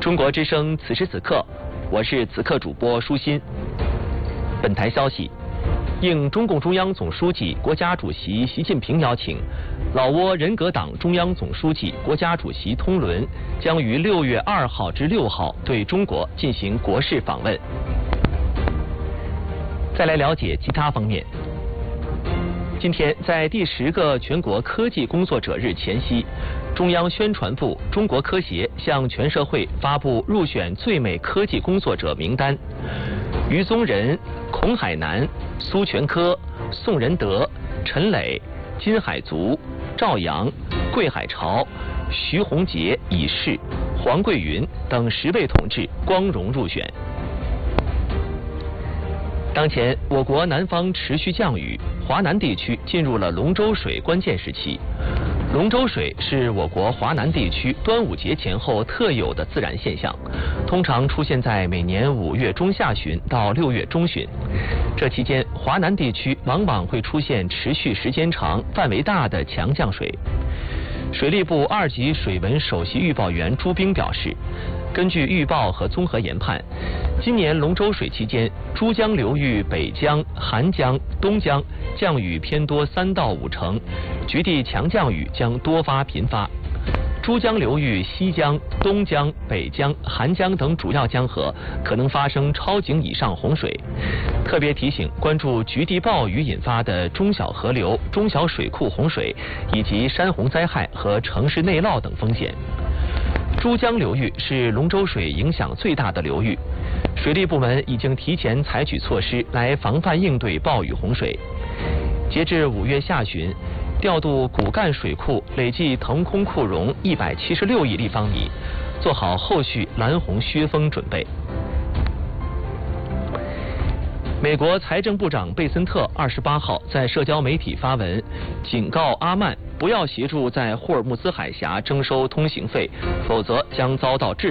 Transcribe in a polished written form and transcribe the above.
中国之声此时此刻，我是此刻主播舒心。本台消息，应中共中央总书记、国家主席习近平邀请，老挝人格党中央总书记、国家主席通伦将于6月2号至6号对中国进行国事访问。再来了解其他方面。今天，在第10个全国科技工作者日前夕，中央宣传部、中国科协向全社会发布入选最美科技工作者名单。于宗仁、孔海南、苏全科、宋仁德、陈磊、金海足、赵阳、桂海潮、徐宏杰、以士、黄桂云等10位同志光荣入选。当前，我国南方持续降雨，华南地区进入了龙舟水关键时期。龙舟水是我国华南地区端午节前后特有的自然现象，通常出现在每年5月中下旬到6月中旬。这期间，华南地区往往会出现持续时间长、范围大的强降水。水利部2级水文首席预报员朱兵表示，根据预报和综合研判，今年龙舟水期间，珠江流域北江、韩江、东江降雨偏多3到5成，局地强降雨将多发频发。珠江流域西江、东江、北江、韩江等主要江河可能发生超警以上洪水，特别提醒关注局地暴雨引发的中小河流、中小水库洪水以及山洪灾害和城市内涝等风险。珠江流域是龙舟水影响最大的流域，水利部门已经提前采取措施来防范应对暴雨洪水。截至5月下旬，调度骨干水库累计腾空库容176亿立方米，做好后续拦洪削峰准备。美国财政部长贝森特28号在社交媒体发文，警告阿曼不要协助在霍尔木兹海峡征收通行费，否则将遭到制裁。